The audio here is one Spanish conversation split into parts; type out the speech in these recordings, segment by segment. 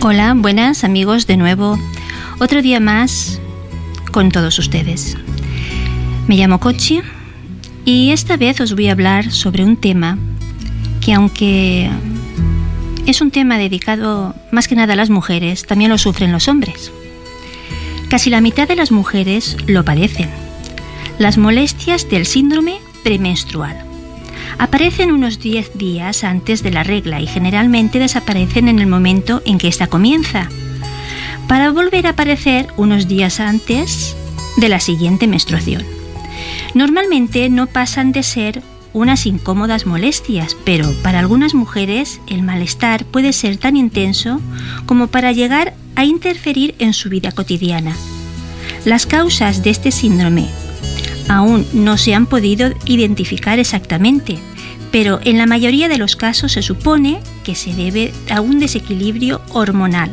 Hola, buenas amigos, de nuevo, otro día más con todos ustedes. Me llamo Kochi y esta vez os voy a hablar sobre un tema que, aunque es un tema dedicado más que nada a las mujeres, también lo sufren los hombres. Casi la mitad de las mujeres lo padecen: las molestias del síndrome premenstrual. Aparecen unos 10 días antes de la regla y generalmente desaparecen en el momento en que ésta comienza, para volver a aparecer unos días antes de la siguiente menstruación. Normalmente no pasan de ser unas incómodas molestias, pero para algunas mujeres el malestar puede ser tan intenso como para llegar a interferir en su vida cotidiana. Las causas de este síndrome aún no se han podido identificar exactamente, pero en la mayoría de los casos se supone que se debe a un desequilibrio hormonal.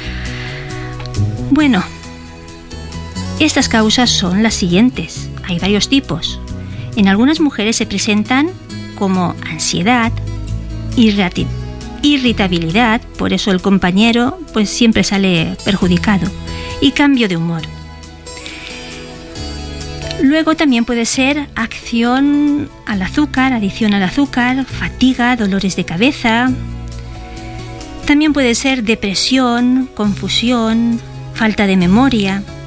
Bueno, estas causas son las siguientes. Hay varios tipos. En algunas mujeres se presentan como ansiedad, irritabilidad, por eso el compañero pues siempre sale perjudicado, y cambio de humor. Luego también puede ser adicción al azúcar, fatiga, dolores de cabeza. También puede ser depresión, confusión, falta de memoria.